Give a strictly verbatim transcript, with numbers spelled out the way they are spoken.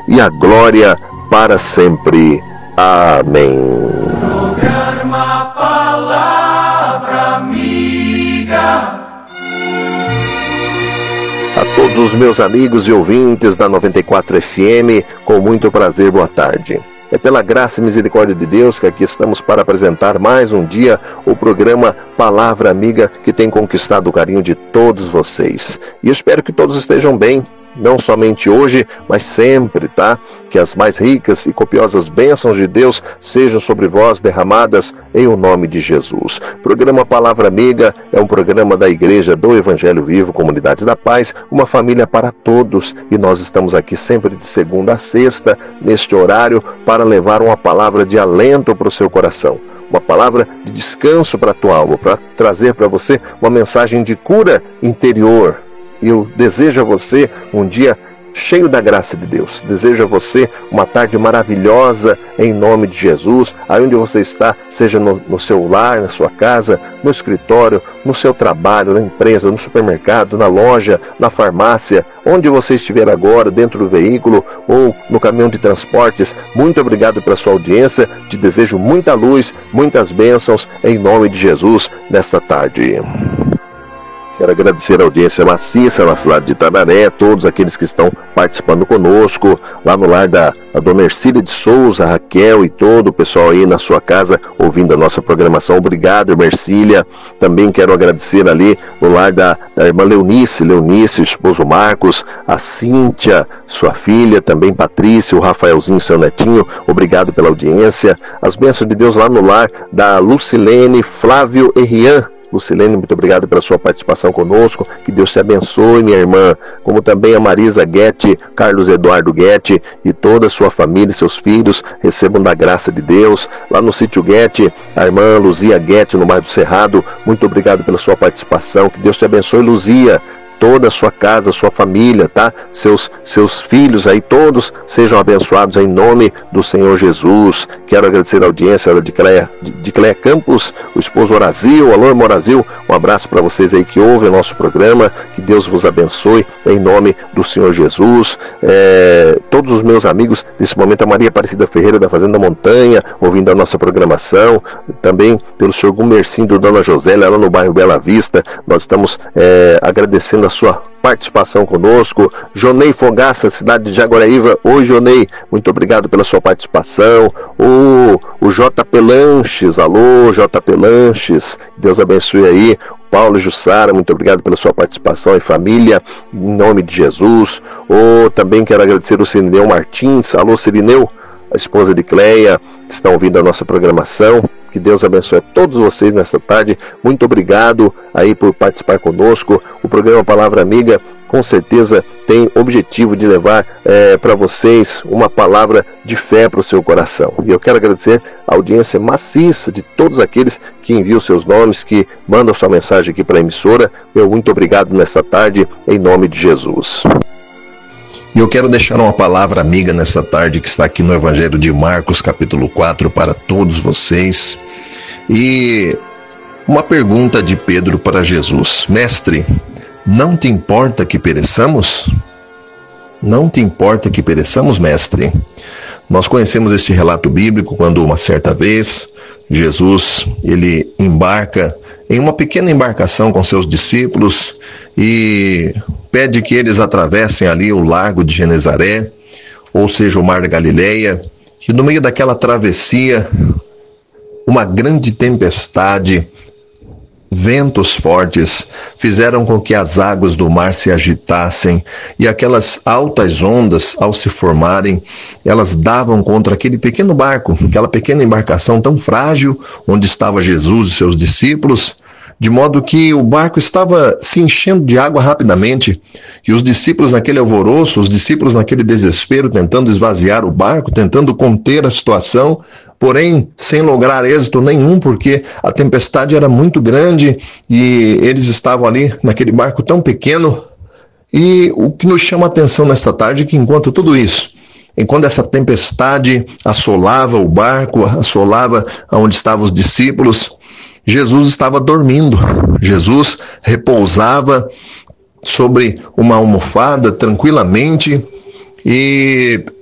e a glória para sempre. Amém. Programa Palavra Amiga. A todos os meus amigos e ouvintes da noventa e quatro F M, com muito prazer, boa tarde. É pela graça e misericórdia de Deus que aqui estamos para apresentar mais um dia o programa Palavra Amiga, que tem conquistado o carinho de todos vocês. E eu espero que todos estejam bem, não somente hoje, mas sempre, tá? Que as mais ricas e copiosas bênçãos de Deus sejam sobre vós derramadas em o nome de Jesus. O programa Palavra Amiga é um programa da Igreja do Evangelho Vivo, Comunidade da Paz, uma família para todos, e nós estamos aqui sempre de segunda a sexta, neste horário, para levar uma palavra de alento para o seu coração, uma palavra de descanso para a tua alma, para trazer para você uma mensagem de cura interior. E eu desejo a você um dia cheio da graça de Deus. Desejo a você uma tarde maravilhosa em nome de Jesus. Aonde você está, seja no, no seu lar, na sua casa, no escritório, no seu trabalho, na empresa, no supermercado, na loja, na farmácia, onde você estiver agora, dentro do veículo ou no caminhão de transportes. Muito obrigado pela sua audiência. Te desejo muita luz, muitas bênçãos em nome de Jesus nesta tarde. Quero agradecer a audiência maciça na cidade de Itararé, todos aqueles que estão participando conosco, lá no lar da a Dona Ercília de Souza, Raquel e todo o pessoal aí na sua casa ouvindo a nossa programação. Obrigado, irmã Ercília. Também quero agradecer ali no lar da, da irmã Leonice, Leonice, o esposo Marcos, a Cíntia, sua filha, também Patrícia, o Rafaelzinho, seu netinho. Obrigado pela audiência. As bênçãos de Deus lá no lar da Lucilene, Flávio e Rian. Lucilene, muito obrigado pela sua participação conosco, que Deus te abençoe, minha irmã, como também a Marisa Guete, Carlos Eduardo Guete e toda a sua família e seus filhos recebam da graça de Deus. Lá no sítio Guete, a irmã Luzia Guete, no bairro do Cerrado, muito obrigado pela sua participação, que Deus te abençoe, Luzia, toda a sua casa, sua família, tá? Seus, seus filhos aí, todos sejam abençoados em nome do Senhor Jesus. Quero agradecer a audiência de Cleia, de, de Cleia Campos, o esposo Horazil. Alô, irmão Horazil, um abraço para vocês aí que ouvem o nosso programa, que Deus vos abençoe em nome do Senhor Jesus. É, todos os meus amigos, nesse momento, a Maria Aparecida Ferreira da Fazenda Montanha, ouvindo a nossa programação, também pelo senhor Gumercindo do Dona Josélia, lá no bairro Bela Vista, nós estamos é, agradecendo a sua participação conosco. Jonei Fogaça, cidade de Jaguaraíva. Oi, Jonei, muito obrigado pela sua participação. O, o J P Lanches, alô, J P Lanches, Deus abençoe aí. Paulo Jussara, muito obrigado pela sua participação e família, em nome de Jesus. O, também quero agradecer o Cirineu Martins, alô, Cirineu, a esposa de Cleia, que estão ouvindo a nossa programação. Que Deus abençoe a todos vocês nesta tarde. Muito obrigado aí por participar conosco. O programa Palavra Amiga, com certeza, tem o objetivo de levar é, para vocês uma palavra de fé para o seu coração. E eu quero agradecer a audiência maciça de todos aqueles que enviam seus nomes, que mandam sua mensagem aqui para a emissora. Meu muito obrigado nesta tarde, em nome de Jesus. E eu quero deixar uma palavra amiga nesta tarde que está aqui no Evangelho de Marcos, capítulo quatro, para todos vocês. E uma pergunta de Pedro para Jesus: Mestre, não te importa que pereçamos? Não te importa que pereçamos, mestre? Nós conhecemos este relato bíblico quando uma certa vez Jesus ele embarca em uma pequena embarcação com seus discípulos e pede que eles atravessem ali o lago de Genezaré, ou seja, o mar da Galileia, e no meio daquela travessia, uma grande tempestade, ventos fortes, fizeram com que as águas do mar se agitassem, e aquelas altas ondas, ao se formarem, elas davam contra aquele pequeno barco, aquela pequena embarcação tão frágil, onde estava Jesus e seus discípulos, de modo que o barco estava se enchendo de água rapidamente, e os discípulos naquele alvoroço, os discípulos naquele desespero, tentando esvaziar o barco, tentando conter a situação, porém sem lograr êxito nenhum, porque a tempestade era muito grande e eles estavam ali naquele barco tão pequeno. E o que nos chama a atenção nesta tarde é que enquanto tudo isso, enquanto essa tempestade assolava o barco, assolava onde estavam os discípulos, Jesus estava dormindo. Jesus repousava sobre uma almofada tranquilamente, e